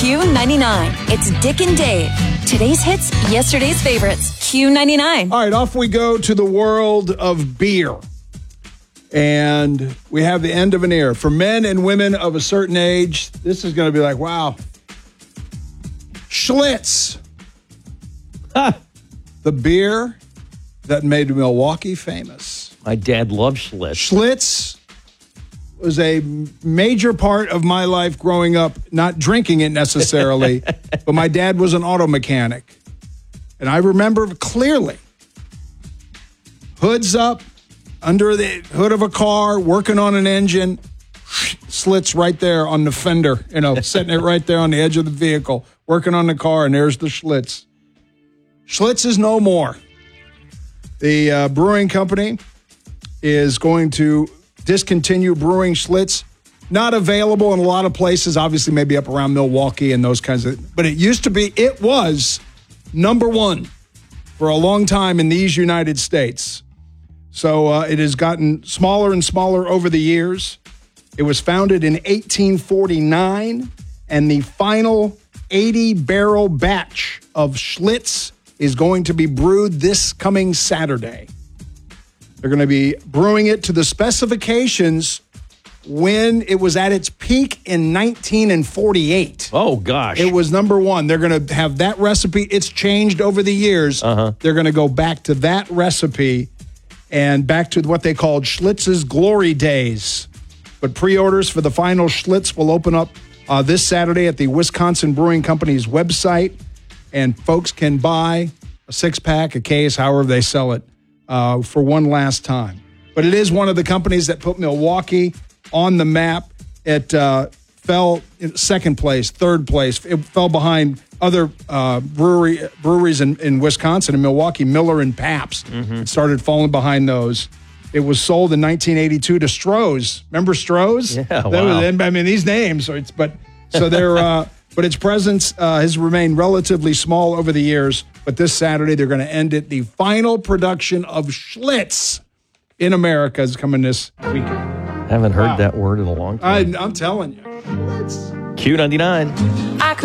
Q99. It's Dick and Dave. Today's hits, yesterday's favorites. Q99. All right, off we go to the world of beer. And we have the end of an era. For men and women of a certain age, this is going to be like, wow. Schlitz. The beer that made Milwaukee famous. My dad loved Schlitz. Schlitz was a major part of my life growing up, not drinking it necessarily, but my dad was an auto mechanic. And I remember clearly, hoods up, under the hood of a car, working on an engine, Schlitz right there on the fender, setting it right there on the edge of the vehicle, working on the car, and there's the Schlitz. Schlitz is no more. The brewing company is going to discontinue brewing Schlitz. Not available in a lot of places, obviously maybe up around Milwaukee and those kinds of, but it was number one for a long time in these United States. So it has gotten smaller and smaller over the years. It was founded in 1849, and the final 80-barrel batch of Schlitz is going to be brewed this coming Saturday. They're going to be brewing it to the specifications when it was at its peak in 1948. Oh, gosh. It was number one. They're going to have that recipe. It's changed over the years. They're going to go back to that recipe and back to what they called Schlitz's Glory Days. But pre-orders for the final Schlitz will open up this Saturday at the Wisconsin Brewing Company's website, and folks can buy a six-pack, a case, however they sell it, for one last time. But it is one of the companies that put Milwaukee on the map. It fell in second place, third place. It fell behind other breweries in Wisconsin and Milwaukee, Miller and Pabst. It started falling behind those. It was sold in 1982 to Stroh's. Remember Stroh's? Yeah, wow. I mean, these names. But its presence has remained relatively small over the years. But this Saturday, they're going to end it. The final production of Schlitz in America is coming this weekend. I haven't heard that word in a long time. I'm telling you. Q99.